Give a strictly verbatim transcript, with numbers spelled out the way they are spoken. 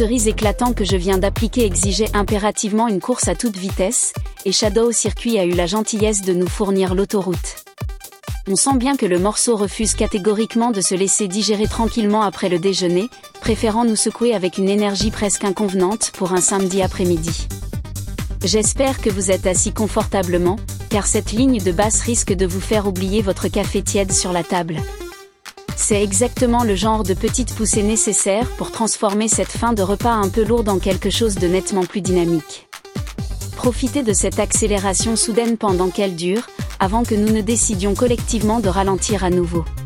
cerise éclatant que je viens d'appliquer exigeait impérativement une course à toute vitesse, et Shadow Circuit a eu la gentillesse de nous fournir l'autoroute. On sent bien que le morceau refuse catégoriquement de se laisser digérer tranquillement après le déjeuner, préférant nous secouer avec une énergie presque inconvenante pour un samedi après-midi. J'espère que vous êtes assis confortablement, car cette ligne de basse risque de vous faire oublier votre café tiède sur la table. C'est exactement le genre de petite poussée nécessaire pour transformer cette fin de repas un peu lourde en quelque chose de nettement plus dynamique. Profitez de cette accélération soudaine pendant qu'elle dure, avant que nous ne décidions collectivement de ralentir à nouveau.